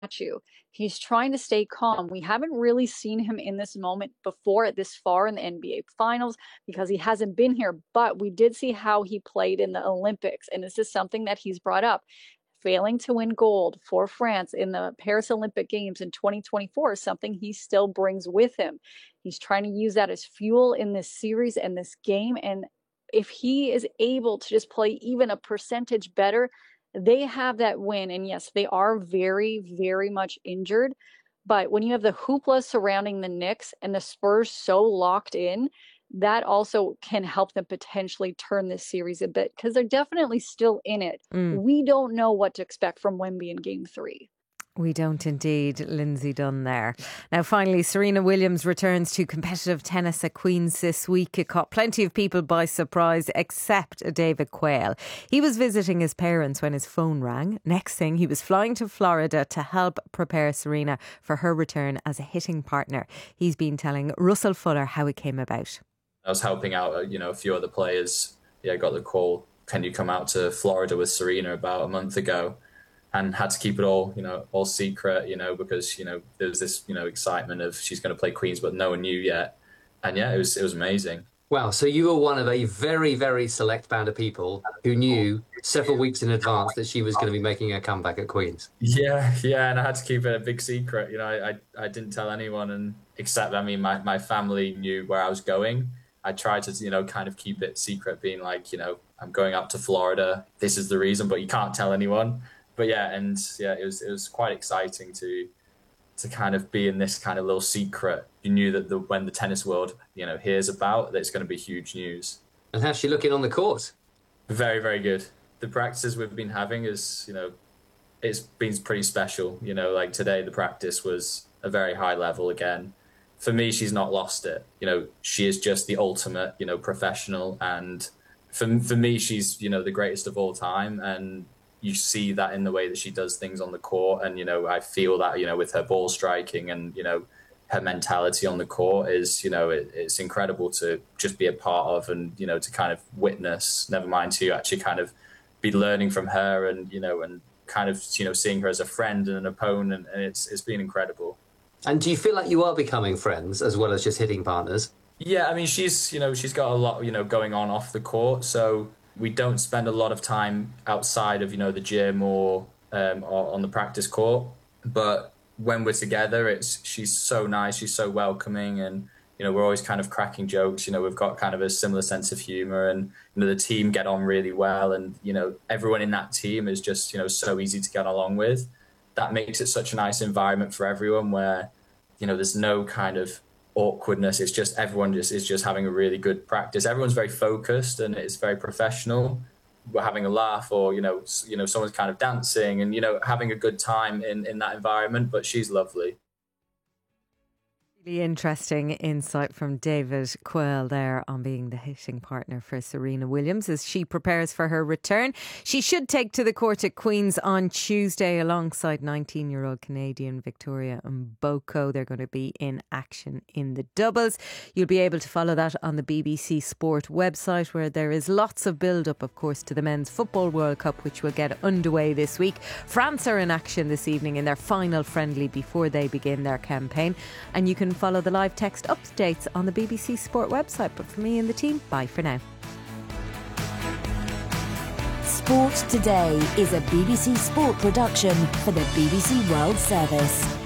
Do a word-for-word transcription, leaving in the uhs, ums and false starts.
statue. He's trying to stay calm. We haven't really seen him in this moment before at this far in the N B A Finals because he hasn't been here, but we did see how he played in the Olympics, and this is something that he's brought up. Failing to win gold for France in the Paris Olympic Games in twenty twenty-four is something he still brings with him. He's trying to use that as fuel in this series and this game, and if he is able to just play even a percentage better, they have that win. And yes, they are very, very much injured. But when you have the hoopla surrounding the Knicks and the Spurs so locked in, that also can help them potentially turn this series a bit because they're definitely still in it. Mm. We don't know what to expect from Wemby in game three. We don't indeed, Lindsay Dunn there. Now finally, Serena Williams returns to competitive tennis at Queen's this week. It caught plenty of people by surprise except David Quayle. He was visiting his parents when his phone rang. Next thing, he was flying to Florida to help prepare Serena for her return as a hitting partner. He's been telling Russell Fuller how it came about. I was helping out, you know, a few other players. Yeah, I got the call, can you come out to Florida with Serena about a month ago? And had to keep it all, you know, all secret, you know, because, you know, there was this, you know, excitement of she's going to play Queens, but no one knew yet. And yeah, it was it was amazing. Wow. So you were one of a very, very select band of people who knew several weeks in advance that she was going to be making a comeback at Queens. Yeah, yeah. And I had to keep it a big secret. You know, I, I, I didn't tell anyone, and except, I mean, my, my family knew where I was going. I tried to, you know, kind of keep it secret, being like, you know, I'm going up to Florida. This is the reason, but you can't tell anyone. But yeah, and yeah, it was it was quite exciting to to kind of be in this kind of little secret. You knew that the, when the tennis world, you know, hears about that, it's going to be huge news. And how's she looking on the court? Very, very good. The practices we've been having is, you know, it's been pretty special. You know, like today, the practice was a very high level again. For me, she's not lost it. You know, she is just the ultimate, you know, professional. And for for me, she's, you know, the greatest of all time. And you see that in the way that she does things on the court. And, you know, I feel that, you know, with her ball striking and, you know, her mentality on the court is, you know, it, it's incredible to just be a part of and, you know, to kind of witness, never mind to actually kind of be learning from her and, you know, and kind of, you know, seeing her as a friend and an opponent. And it's it's been incredible. And do you feel like you are becoming friends as well as just hitting partners? Yeah, I mean, she's, you know, she's got a lot, you know, going on off the court. So we don't spend a lot of time outside of, you know, the gym or, um, or on the practice court. But when we're together, it's she's so nice, she's so welcoming, and, you know, we're always kind of cracking jokes. You know, we've got kind of a similar sense of humor, and, you know, the team get on really well. And, you know, everyone in that team is just, you know, so easy to get along with. That makes it such a nice environment for everyone where, you know, there's no kind of awkwardness. It's just everyone just is just having a really good practice. Everyone's very focused and it's very professional. We're having a laugh, or, you know, you know, someone's kind of dancing and, you know, having a good time in, in that environment. But she's lovely. Really interesting insight from David Quayle there on being the hitting partner for Serena Williams as she prepares for her return. She should take to the court at Queen's on Tuesday alongside nineteen-year-old Canadian Victoria Mboko. They're going to be in action in the doubles. You'll be able to follow that on the B B C Sport website, where there is lots of build-up, of course, to the Men's Football World Cup, which will get underway this week. France are in action this evening in their final friendly before they begin their campaign, and you can follow the live text updates on the B B C Sport website. But for me and the team, bye for now. Sport Today is a B B C Sport production for the B B C World Service.